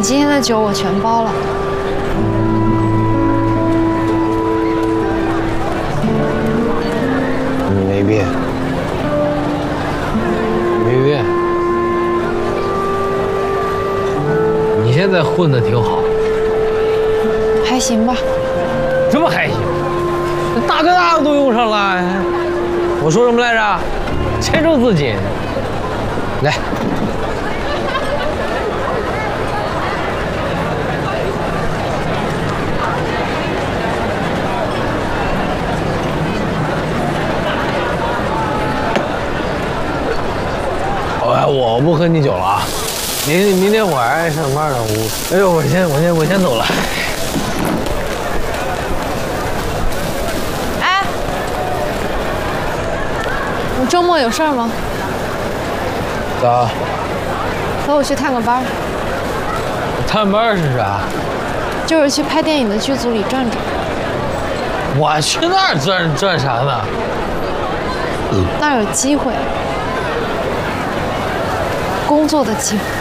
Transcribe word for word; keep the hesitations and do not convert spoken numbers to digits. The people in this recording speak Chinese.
你今天的酒我全包了。 你没变， 没变。你现在混的挺好， 还行吧。 这么还行？这大哥大都用上了。我说什么来着？谦重自谨。来。 哎，我不喝你酒了啊！明明天我还上班呢，我哎呦，我先我先我先走了。 哎，你周末有事儿吗？ 咋？ 和我去探个班。 探班是啥？ 就是去拍电影的剧组里转转。 我去那儿转转啥呢？ 那儿有机会。 工作的机会。